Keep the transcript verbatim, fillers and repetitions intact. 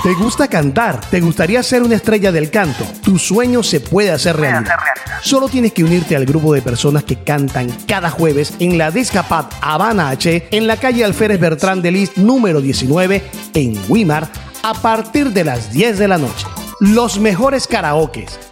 ¿Te gusta cantar? ¿Te gustaría ser una estrella del canto? Tu sueño se puede hacer realidad. Solo tienes que unirte al grupo de personas que cantan cada jueves en la Discapad Habana H, en la calle Alférez Bertrán de Lis, número diecinueve, en Weimar, a partir de las diez de la noche. Los mejores karaokes,